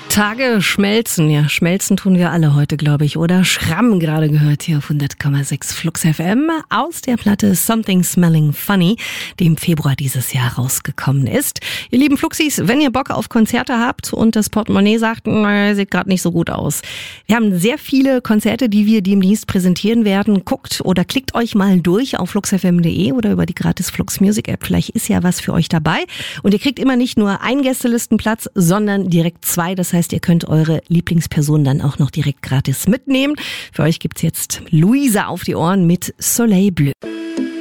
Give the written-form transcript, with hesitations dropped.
Tage schmelzen. Ja, schmelzen tun wir alle heute, glaube ich, oder? Schramm gerade gehört hier auf 100,6 Flux FM aus der Platte Something Smelling Funny, die im Februar dieses Jahr rausgekommen ist. Ihr lieben Fluxis, wenn ihr Bock auf Konzerte habt und das Portemonnaie sagt, naja, sieht gerade nicht so gut aus. Wir haben sehr viele Konzerte, die wir demnächst präsentieren werden. Guckt oder klickt euch mal durch auf fluxfm.de oder über die gratis Flux Music App. Vielleicht ist ja was für euch dabei. Und ihr kriegt immer nicht nur einen Gästelistenplatz, sondern direkt 2. Das heißt, ihr könnt eure Lieblingsperson dann auch noch direkt gratis mitnehmen. Für euch gibt's jetzt Luisa auf die Ohren mit Soleil Bleu.